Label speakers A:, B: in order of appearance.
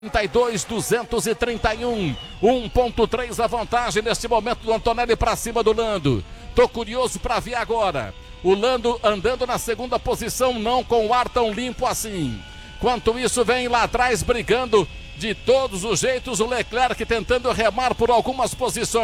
A: 32.231, 1.3 a vantagem neste momento do Antonelli para cima do Lando. Tô curioso para ver agora. O Lando andando na segunda posição, não com o ar tão limpo assim. Enquanto isso, vem lá atrás brigando de todos os jeitos o Leclerc tentando remar por algumas posições.